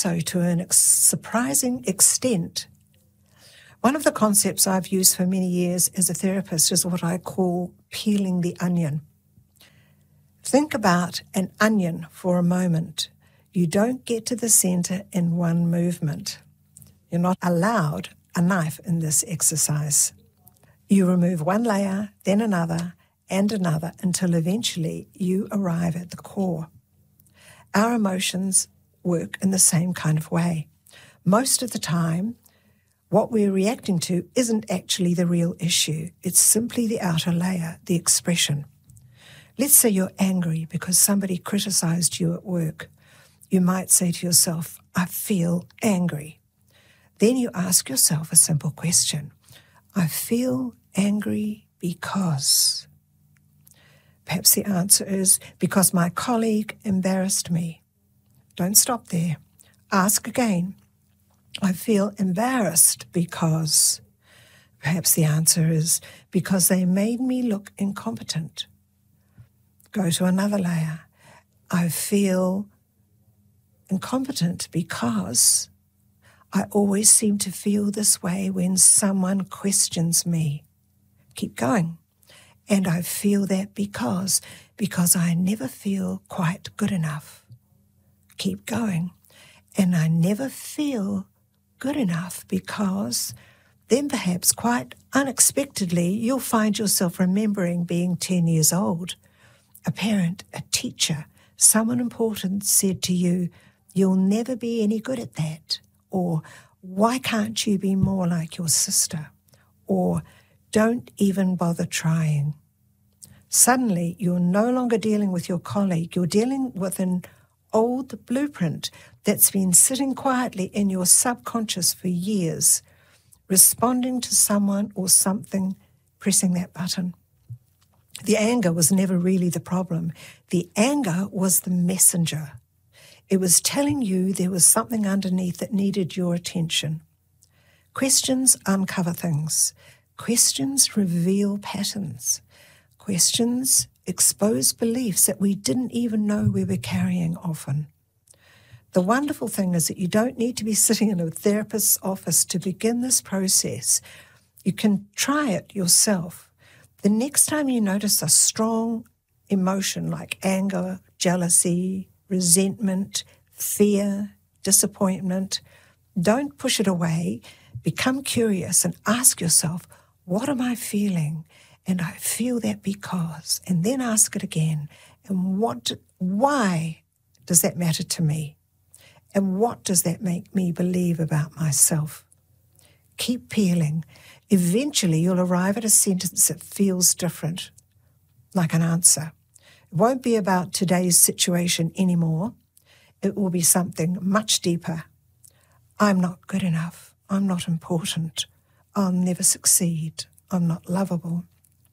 so to an surprising extent. One of the concepts I've used for many years as a therapist is what I call peeling the onion. Think about an onion for a moment. You don't get to the center in one movement. You're not allowed a knife in this exercise. You remove one layer, then another, and another until eventually you arrive at the core. Our emotions work in the same kind of way. Most of the time, what we're reacting to isn't actually the real issue. It's simply the outer layer, the expression. Let's say you're angry because somebody criticized you at work. You might say to yourself, I feel angry. Then you ask yourself a simple question. I feel angry because. Perhaps the answer is because my colleague embarrassed me. Don't stop there. Ask again. I feel embarrassed because. Perhaps the answer is because they made me look incompetent. Go to another layer. I feel incompetent because I always seem to feel this way when someone questions me. Keep going. And I feel that because I never feel quite good enough. Keep going. And I never feel good enough because then perhaps quite unexpectedly you'll find yourself remembering being 10 years old. A parent, a teacher, someone important said to you, you'll never be any good at that. Or, why can't you be more like your sister? Or, don't even bother trying. Suddenly, you're no longer dealing with your colleague. You're dealing with an old blueprint that's been sitting quietly in your subconscious for years, responding to someone or something, pressing that button. The anger was never really the problem. The anger was the messenger. It was telling you there was something underneath that needed your attention. Questions uncover things. Questions reveal patterns. Questions expose beliefs that we didn't even know we were carrying often. The wonderful thing is that you don't need to be sitting in a therapist's office to begin this process. You can try it yourself. The next time you notice a strong emotion like anger, jealousy, resentment, fear, disappointment, don't push it away. Become curious and ask yourself, what am I feeling? And I feel that because, and then ask it again. And why does that matter to me? And what does that make me believe about myself? Keep peeling. Eventually, you'll arrive at a sentence that feels different, like an answer. It won't be about today's situation anymore. It will be something much deeper. I'm not good enough. I'm not important. I'll never succeed. I'm not lovable.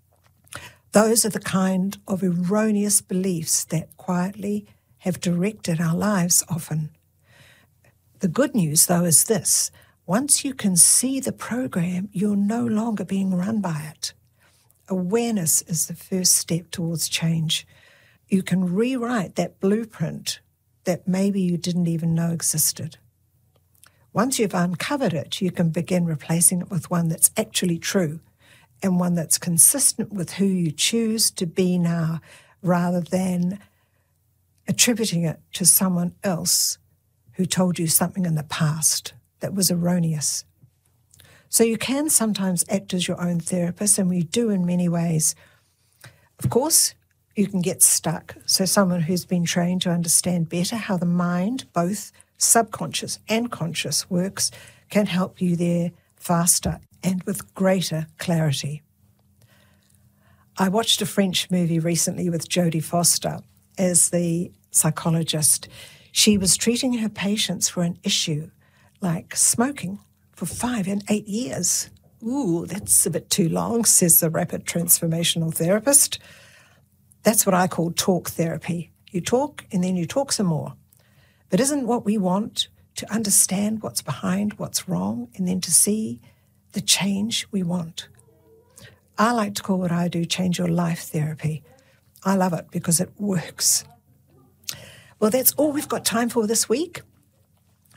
Those are the kind of erroneous beliefs that quietly have directed our lives often. The good news, though, is this. Once you can see the program, you're no longer being run by it. Awareness is the first step towards change. You can rewrite that blueprint that maybe you didn't even know existed. Once you've uncovered it, you can begin replacing it with one that's actually true and one that's consistent with who you choose to be now, rather than attributing it to someone else who told you something in the past that was erroneous. So you can sometimes act as your own therapist, and we do in many ways. Of course, you can get stuck. So someone who's been trained to understand better how the mind, both subconscious and conscious, works, can help you there faster and with greater clarity. I watched a French movie recently with Jodie Foster as the psychologist. She was treating her patients for an issue like smoking for 5 and 8 years. Ooh, that's a bit too long, says the rapid transformational therapist. That's what I call talk therapy. You talk and then you talk some more. But isn't what we want to understand what's behind what's wrong and then to see the change we want? I like to call what I do change your life therapy. I love it because it works. Well, that's all we've got time for this week.